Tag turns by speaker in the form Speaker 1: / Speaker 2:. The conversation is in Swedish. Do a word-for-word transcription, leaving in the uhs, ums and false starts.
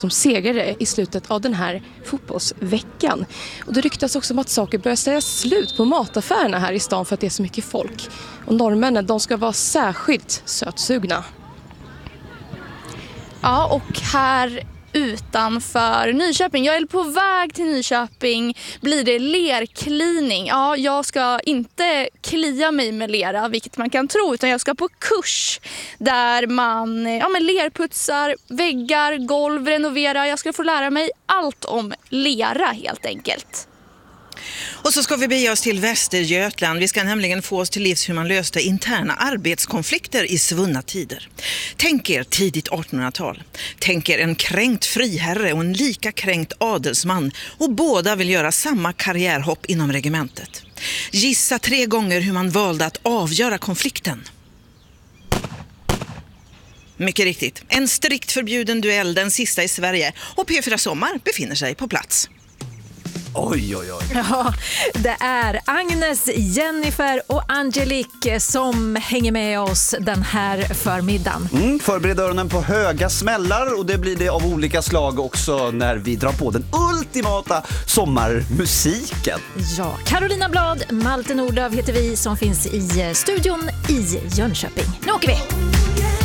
Speaker 1: som segrare i slutet av den här fotbollsveckan. Och det ryktas också om att saker börjar säga slut på mataffärerna här i stan för att det är så mycket folk. Och norrmännen, de ska vara särskilt sötsugna.
Speaker 2: Ja, och här utanför Nyköping, jag är på väg till Nyköping, blir det lerklining. Ja, jag ska inte klia mig med lera, vilket man kan tro, utan jag ska på kurs där man ja, men lerputsar väggar, golv, renoverar. Jag ska få lära mig allt om lera helt enkelt.
Speaker 3: Och så ska vi bege oss till Västergötland. Vi ska nämligen få oss till livs hur man löste interna arbetskonflikter i svunna tider. Tänk er tidigt artonhundratal. Tänk er en kränkt friherre och en lika kränkt adelsman. Och båda vill göra samma karriärhopp inom regementet. Gissa tre gånger hur man valde att avgöra konflikten. Mycket riktigt. En strikt förbjuden duell, den sista i Sverige. Och P fyra Sommar befinner sig på plats.
Speaker 4: Oj, oj, oj.
Speaker 5: Ja, det är Agnes, Jennifer och Angelique som hänger med oss den här förmiddagen.
Speaker 4: Mm, förbered öronen på höga smällar, och det blir det av olika slag också när vi drar på den ultimata sommarmusiken.
Speaker 5: Ja, Carolina Blad, Malte Nordlöf heter vi som finns i studion i Jönköping. Nu åker vi!